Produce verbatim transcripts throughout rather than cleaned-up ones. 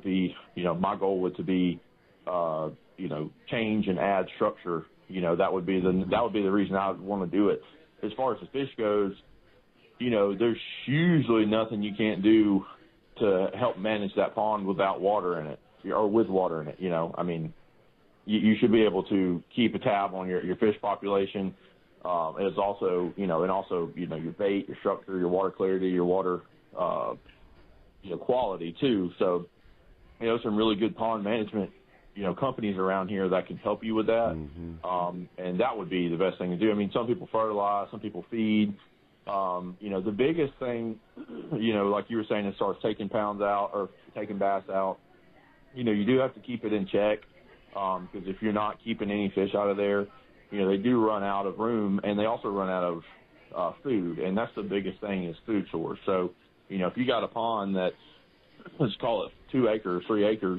philosophy, you know, my goal would to be, uh, you know, change and add structure. You know, that would be the that would be the reason I would want to do it. As far as the fish goes, you know, there's usually nothing you can't do to help manage that pond without water in it, or with water in it. You know, I mean, you, you should be able to keep a tab on your, your fish population. Um, and it's also, you know, and also, you know, your bait, your structure, your water clarity, your water, uh, you know, quality too. So, you know, some really good pond management, you know, companies around here that can help you with that. Mm-hmm. Um, and that would be the best thing to do. I mean, some people fertilize, some people feed. Um, you know, the biggest thing, you know, like you were saying, as far as taking pounds out or taking bass out, you know, you do have to keep it in check, because um, if you're not keeping any fish out of there, you know, they do run out of room, and they also run out of uh, food, and that's the biggest thing is food source. So, you know, if you got a pond that, let's call it two acres, three acres,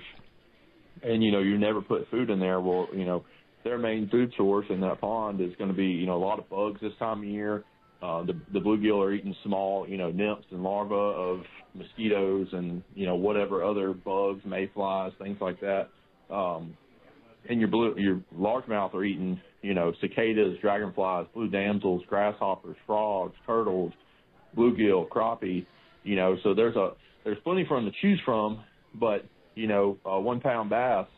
and, you know, you never put food in there, well, you know, their main food source in that pond is going to be, you know, a lot of bugs this time of year. Uh, the, the bluegill are eating small, you know, nymphs and larvae of mosquitoes and, you know, whatever other bugs, mayflies, things like that. Um, and your blue, your largemouth are eating, you know, cicadas, dragonflies, blue damsels, grasshoppers, frogs, turtles, bluegill, crappie, you know, so there's a, there's plenty for them to choose from, but, you know, a one pound bass,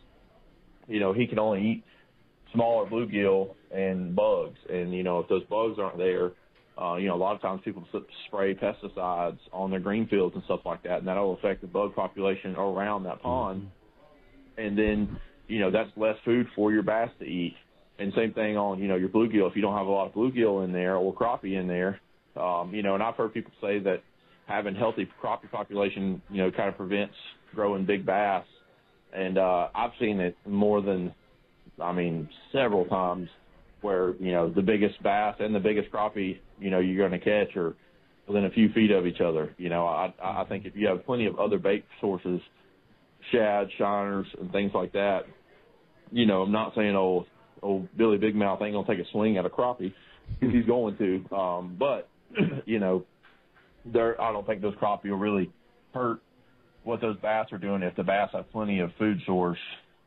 you know, he can only eat smaller bluegill and bugs. And, you know, if those bugs aren't there, Uh, you know, a lot of times people spray pesticides on their green fields and stuff like that, and that'll affect the bug population around that pond. Mm-hmm. And then, you know, that's less food for your bass to eat. And same thing on, you know, your bluegill. If you don't have a lot of bluegill in there or crappie in there, um, you know, and I've heard people say that having healthy crappie population, you know, kind of prevents growing big bass. And uh, I've seen it more than, I mean, several times, where, you know, the biggest bass and the biggest crappie, you know, you're going to catch are within a few feet of each other. You know, I, I think if you have plenty of other bait sources, shad, shiners, and things like that, you know, I'm not saying old, old Billy Big Mouth ain't going to take a swing at a crappie, because he's going to. Um, but, you know, there, I don't think those crappie will really hurt what those bass are doing if the bass have plenty of food source.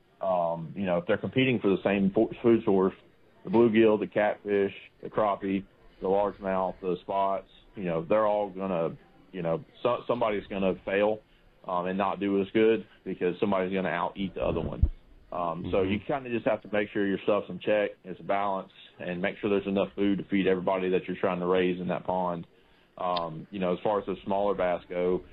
Um, you know, if they're competing for the same food source, the bluegill, the catfish, the crappie, the largemouth, the spots, you know, they're all going to, you know, so, somebody's going to fail um, and not do as good, because somebody's going to out-eat the other one. Um, mm-hmm. So you kind of just have to make sure your stuff's in check, it's balanced, and make sure there's enough food to feed everybody that you're trying to raise in that pond. Um, you know, as far as the smaller bass go,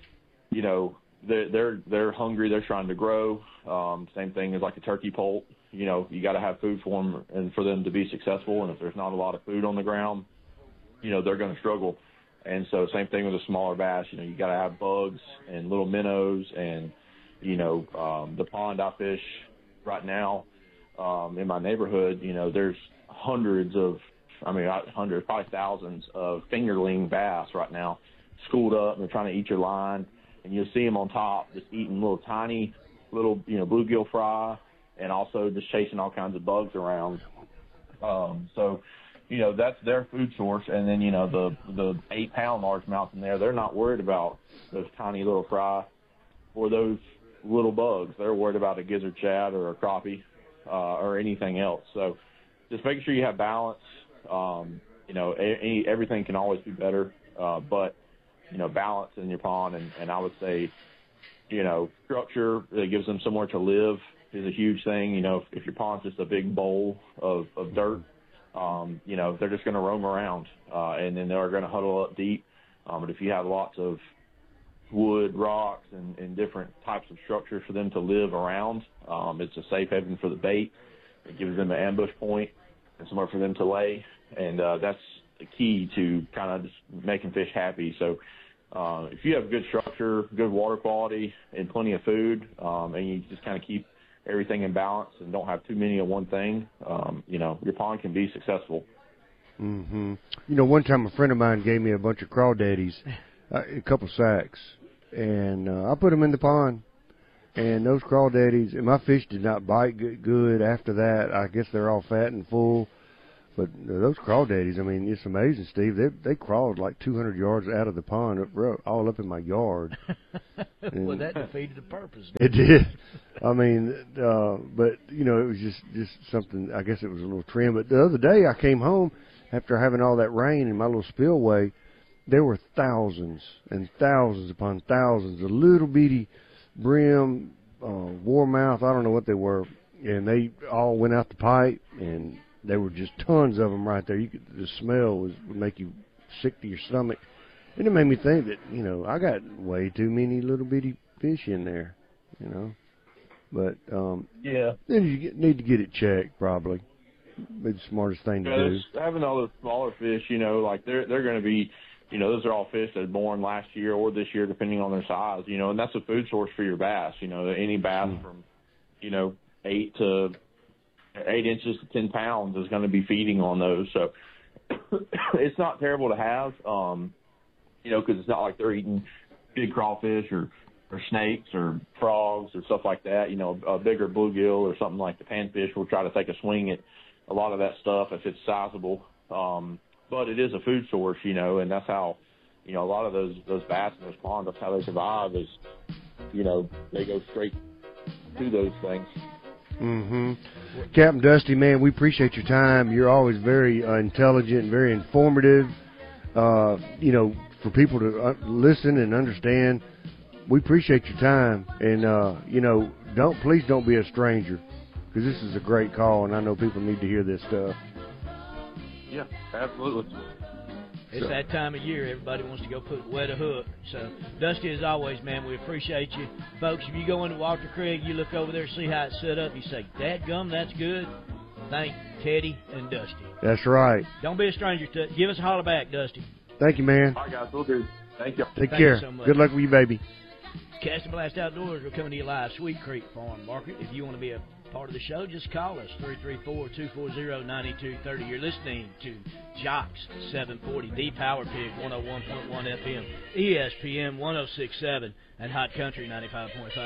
you know, they're, they're, they're hungry, they're trying to grow. Um, same thing as like a turkey poult. You know, you got to have food for them and for them to be successful. And if there's not a lot of food on the ground, you know, they're going to struggle. And so same thing with a smaller bass. You know, you got to have bugs and little minnows and, you know, um, the pond I fish right now um, in my neighborhood, you know, there's hundreds of, I mean, not hundreds, probably thousands of fingerling bass right now schooled up, and they're trying to eat your line. And you'll see them on top just eating little tiny little, you know, bluegill fry, and also just chasing all kinds of bugs around. Um, so, you know, that's their food source. And then, you know, the the eight-pound largemouth in there, they're not worried about those tiny little fry or those little bugs. They're worried about a gizzard shad or a crappie uh, or anything else. So just making sure you have balance. Um, you know, any, everything can always be better, uh, but, you know, balance in your pond. And, and I would say, you know, structure that gives them somewhere to live is a huge thing. You know, if, if your pond's just a big bowl of, of dirt, um, you know, they're just going to roam around, uh, and then they're going to huddle up deep. Um, but if you have lots of wood, rocks, and, and different types of structures for them to live around, um, it's a safe haven for the bait. It gives them an ambush point and somewhere for them to lay, and uh, that's the key to kind of just making fish happy. So uh, if you have good structure, good water quality, and plenty of food, um, and you just kind of keep everything in balance and don't have too many of one thing, um, you know, your pond can be successful. Mm-hmm. You know, one time a friend of mine gave me a bunch of crawdaddies, uh, a couple sacks, and uh, I put them in the pond. And those crawdaddies, and my fish did not bite good, good after that. I guess they're all fat and full. But those crawdaddies, I mean, it's amazing, Steve. They they crawled like two hundred yards out of the pond, up, all up in my yard. Well, that defeated the purpose. It did. I mean, uh, but, you know, it was just, just something, I guess it was a little trend. But the other day I came home after having all that rain in my little spillway. There were thousands and thousands upon thousands of little bitty brim, uh, warmouth, I don't know what they were, and they all went out the pipe, and there were just tons of them right there. You could, the smell was, would make you sick to your stomach. And it made me think that, you know, I got way too many little bitty fish in there, you know. But um, yeah, then you get, need to get it checked, probably. Be the smartest thing to yeah, do. Having all the smaller fish, you know, like they're they're going to be, you know, those are all fish that are born last year or this year, depending on their size, you know, and that's a food source for your bass. You know, any bass mm. from, you know, eight to eight inches to ten pounds is going to be feeding on those. So it's not terrible to have, um, you know, because it's not like they're eating big crawfish or, or snakes or frogs or stuff like that. You know, a bigger bluegill or something like the panfish will try to take a swing at a lot of that stuff if it's sizable. Um, but it is a food source, you know, and that's how, you know, a lot of those those bass in those ponds, that's how they survive is, you know, they go straight to those things. Mm-hmm. Captain Dusty, man, we appreciate your time. You're always very uh, intelligent and very informative. Uh, you know, for people to uh, listen and understand, we appreciate your time. And, uh, you know, don't please don't be a stranger, because this is a great call, and I know people need to hear this stuff. Yeah, absolutely. It's so. That time of year. Everybody wants to go put wet a hook. So, Dusty, as always, man, we appreciate you. Folks, if you go into Walter Craig, you look over there, see how it's set up, you say, dadgum, that's good. Thank Teddy and Dusty. That's right. Don't be a stranger to it. Give us a holler back, Dusty. Thank you, man. All right, guys. We'll do. Thank you. Take Thank care. You so much. Good luck with you, baby. Cast and Blast Outdoors. We're coming to you live, Sweet Creek Farm Market. If you want to be a part of the show, just call us, three three four, two four zero, nine two three zero. You're listening to Jocks seven forty, The Power Pig one oh one point one F M, E S P N one oh six point seven, and Hot Country ninety-five point five.